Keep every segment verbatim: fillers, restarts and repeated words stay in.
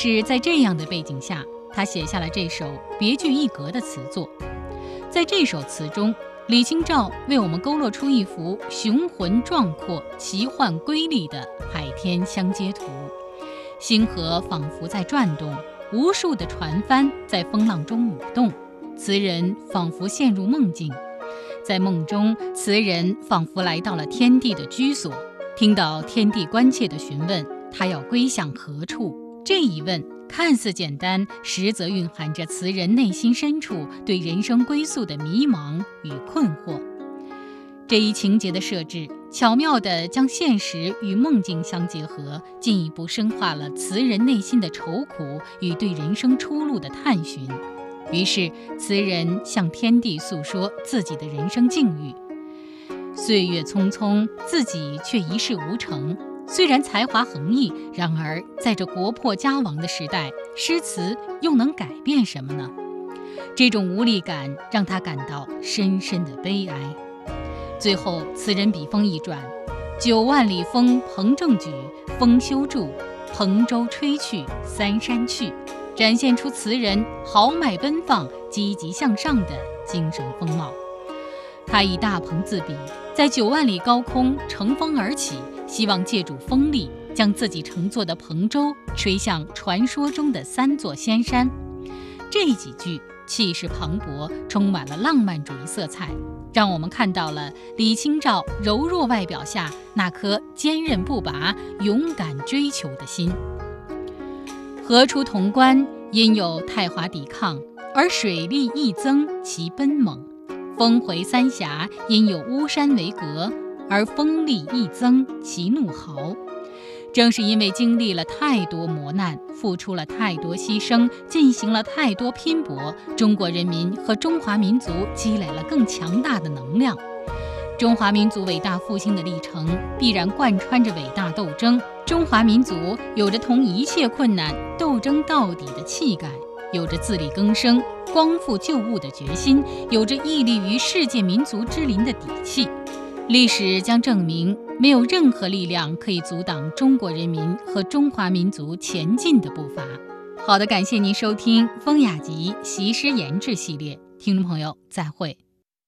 是在这样的背景下，他写下了这首别具一格的词作。在这首词中，李清照为我们勾勒出一幅雄浑壮阔、奇幻瑰丽的海天相接图，星河仿佛在转动，无数的船帆在风浪中舞动，词人仿佛陷入梦境。在梦中，词人仿佛来到了天地的居所，听到天地关切地询问他要归向何处。这一问看似简单，实则蕴含着词人内心深处对人生归宿的迷茫与困惑。这一情节的设置，巧妙地将现实与梦境相结合，进一步深化了词人内心的愁苦与对人生出路的探寻。于是，词人向天地诉说自己的人生境遇。岁月匆匆，自己却一事无成。虽然才华横溢，然而在这国破家亡的时代，诗词又能改变什么呢？这种无力感让他感到深深的悲哀。最后，词人笔锋一转，九万里风蓬正举，风休住，蓬舟吹去三山去，展现出词人豪迈奔放、积极向上的精神风貌。他以大鹏自比，在九万里高空乘风而起，希望借助风力将自己乘坐的蓬舟吹向传说中的三座仙山。这几句气势磅礴，充满了浪漫主义色彩，让我们看到了李清照柔弱外表下那颗坚韧不拔、勇敢追求的心。河出潼关，因有太华抵抗，而水力亦增其奔猛；峰回三峡，因有巫山为隔，而风力亦增其怒豪。正是因为经历了太多磨难，付出了太多牺牲，进行了太多拼搏，中国人民和中华民族积累了更强大的能量。中华民族伟大复兴的历程必然贯穿着伟大斗争，中华民族有着同一切困难斗争到底的气概，有着自力更生、光复旧物的决心，有着屹立于世界民族之林的底气。历史将证明，没有任何力量可以阻挡中国人民和中华民族前进的步伐。好的，感谢您收听风雅集习诗研制系列，听众朋友再会。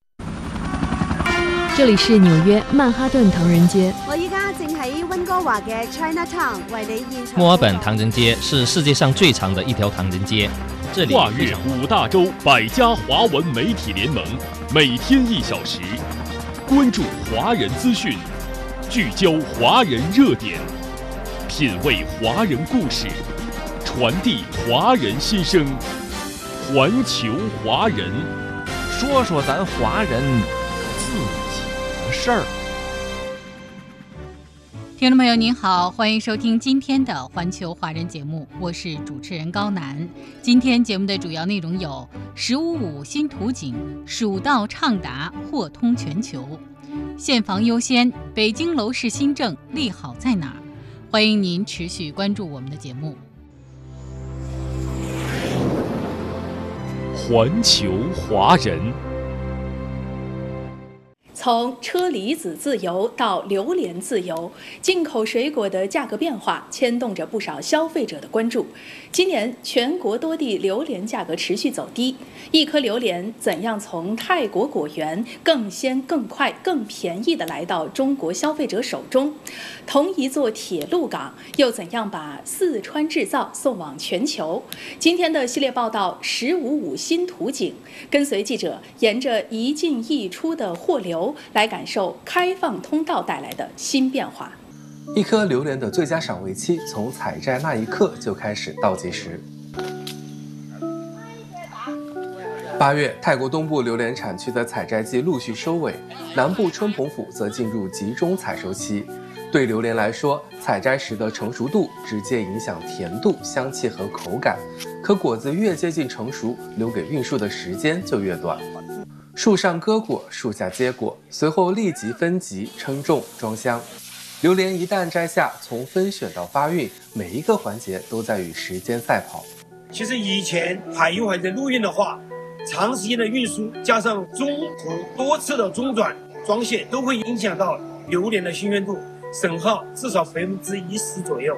这里是纽约曼哈顿唐人街。 我依家正喺溫哥華嘅 Chinatown 為你現場。 墨爾本唐人街是世界上最長的一條唐人街，這裡跨越五大洲百家華文媒體聯盟，每天一小時，關注華人資訊，聚焦華人熱點，品味華人故事，傳遞華人心聲，環球華人， 說說咱華人自己的事兒。 听众朋友您好，歡迎收聽今天的環球華人節目，我是主持人高楠。今天節目的主要內容有十五五新圖景，蜀道暢達貨通全球，現房優先，北京樓市新政利好在哪兒？歡迎您持續關注我們的節目。 環球華人。 從車厘子自由到榴蓮自由，進口水果的價格變化牽動着不少消費者的關注。今年全國多地榴蓮價格持續走低，一顆榴蓮怎樣從泰國果園更鮮、更快、更便宜地來到中國消費者手中？同一座鐵路港又怎樣把四川製造送往全球？今天的系列報道十五五新圖景，跟隨記者沿着一進一出的貨流來感受開放通道帶來的新變化。 一顆榴蓮的最佳賞味期從採摘那一刻就開始倒計時。八月，泰國東部榴蓮產區的採摘季陸續收尾，南部春蓬府則進入集中採收期。對榴蓮來說，採摘時的成熟度直接影響甜度、香氣和口感，可果子越接近成熟，留給運輸的時間就越短。樹上割果，樹下結果，隨後立即分級、稱重、裝箱。榴蓮一旦摘下，從分選到發運，每一個環節都在與時間賽跑。 其實以前海運或者陸運的話，長時間的運輸加上中途多次的中轉裝卸，都會影響到榴蓮的新鮮度，損耗至少百分之一十左右。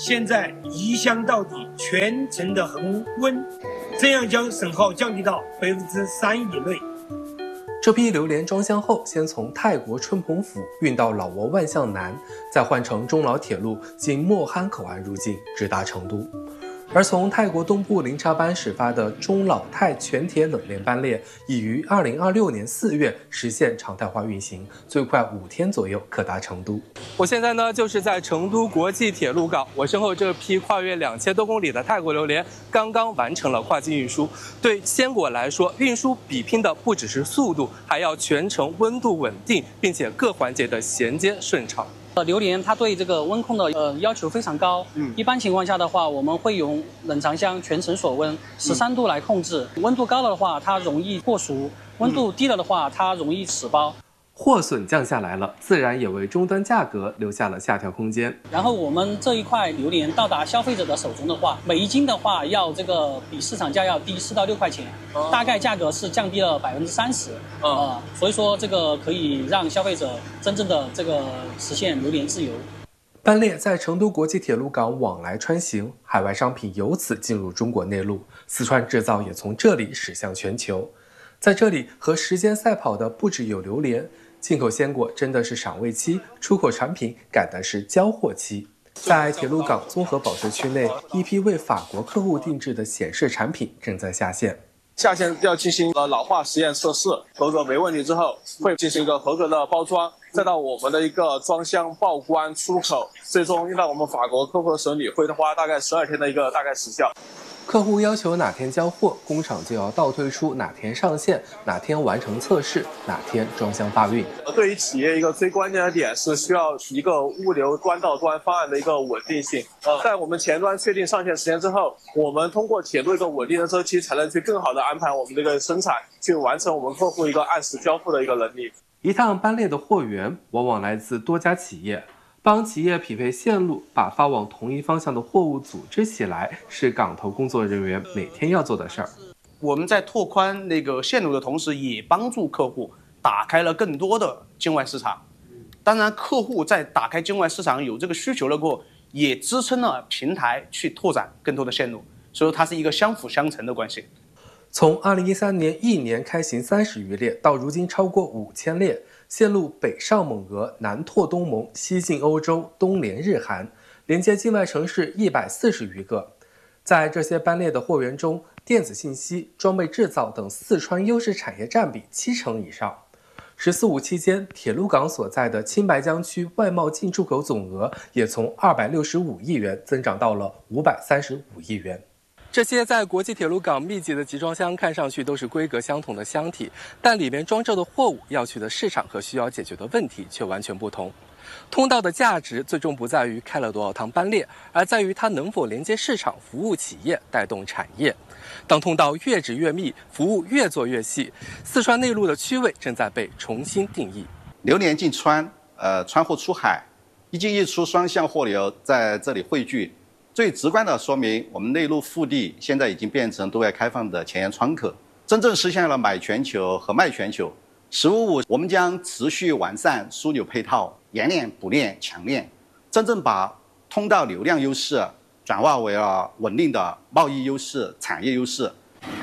现在移箱到底，全程的恒温，这样将损耗降低到百分之三以内。 这批榴莲装箱后，先从泰国春蓬府运到老挝万象南，再换乘中老铁路经莫憨口岸入境，直达成都。而从泰国东部林查班始发的中老泰全铁冷链班列，已于二零二六年四月实现常态化运行，最快五天左右可达成都。我现在呢就是在成都国际铁路港，我身后这批跨越两千多公里的泰国榴莲刚刚完成了跨境运输。对鲜果来说，运输比拼的不只是速度，还要全程温度稳定，并且各环节的衔接顺畅。 呃，榴莲它对这个温控的呃要求非常高。嗯，一般情况下的话，我们会用冷藏箱全程锁温，十三度来控制。嗯、温度高了的话，它容易过熟；温度低了的话，它容易死包。 货损降下来了，自然也为终端价格留下了下调空间。 然后我们这一块榴莲到达消费者的手中的话，每一斤的话要这个比市场价要低四到六块钱，哦、大概价格是降低了百分之三十。啊、呃，所以说这个可以让消费者真正的这个实现榴莲自由。 班列在成都国际铁路港往来穿行，海外商品由此进入中国内陆，四川制造也从这里驶向全球。在这里和时间赛跑的不只有榴莲，进口鲜果真的是赏味期，出口产品赶的是交货期。在铁路港综合保税区内，一批为法国客户定制的显示产品正在下线。 下线要进行呃老化实验测试，合格没问题之后，会进行一个合格的包装，再到我们的一个装箱报关出口，最终运到我们法国客户的手里，会花大概十二天的一个大概时效。 客户要求哪天交货，工厂就要倒推出哪天上线，哪天完成测试，哪天装箱发运。 对于企业一个最关键的点是需要一个物流端到端方案的一个稳定性。呃，在我们前端确定上线时间之后，我们通过铁路一个稳定的周期，才能去更好的安排我们这个生产，去完成我们客户一个按时交付的一个能力。 一趟班列的货源往往来自多家企业。帮企业匹配线路，把发往同一方向的货物组织起来，是港头工作人员每天要做的事儿。 我们在拓宽那个线路的同时，也帮助客户打开了更多的境外市场。当然，客户在打开境外市场有这个需求了过后，也支撑了平台去拓展更多的线路，所以它是一个相辅相成的关系。 从二零一三年一年开行三十余列，到如今超过五千列。线路北上蒙俄，南拓东盟，西进欧洲，东连日韩，连接境外城市一百四十余个。在这些班列的货源中，电子信息、装备制造等四川优势产业占比七成以上。十四五期间，铁路港所在的青白江区外贸进出口总额也从二百六十五亿元增长到了五百三十五亿元。这些在国际铁路港密集的集装箱看上去都是规格相同的箱体，但里面装着的货物要去的市场和需要解决的问题却完全不同。通道的价值最终不在于开了多少趟班列，而在于它能否连接市场、服务企业、带动产业。当通道越织越密，服务越做越细，四川内陆的区位正在被重新定义。 榴莲进川，呃，川货出海，一进一出双向货流在这里汇聚。最直观的说明，我们内陆腹地现在已经变成对外开放的前沿窗口，真正实现了买全球和卖全球。十五五，我们将持续完善枢纽配套，延链、补链、强链，真正把通道流量优势转化为了稳定的贸易优势、产业优势。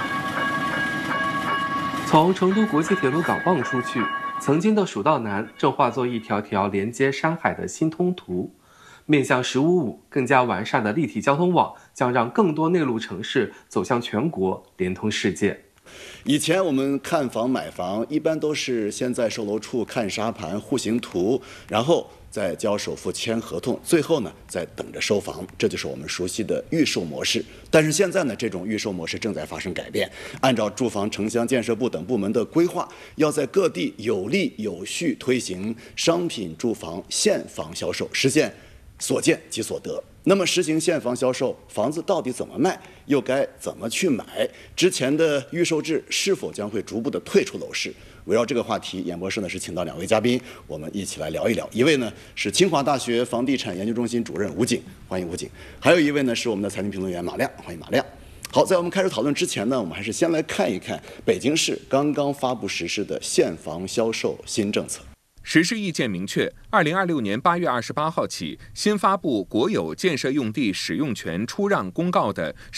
从成都国际铁路港望出去，曾经的蜀道难正化作一条条连接山海的新通途。面向十五五，更加完善的立体交通网将让更多内陆城市走向全国，连通世界。 以前我们看房买房，一般都是先在售楼处看沙盘、户型图，然后再交首付、签合同，最后呢再等着收房，这就是我们熟悉的预售模式。但是现在呢，这种预售模式正在发生改变。按照住房城乡建设部等部门的规划，要在各地有力有序推行商品住房现房销售，实现所见即所得。那么实行现房销售，房子到底怎么卖，又该怎么去买？之前的预售制是否将会逐步的退出楼市？围绕这个话题，演播室呢是请到两位嘉宾，我们一起来聊一聊。一位呢是清华大学房地产研究中心主任吴景，欢迎吴景；还有一位呢是我们的财经评论员马亮，欢迎马亮。好，在我们开始讨论之前呢，我们还是先来看一看北京市刚刚发布实施的现房销售新政策。 实施意见明确，二零二六年八月二十八号起，新发布国有建设用地使用权出让公告的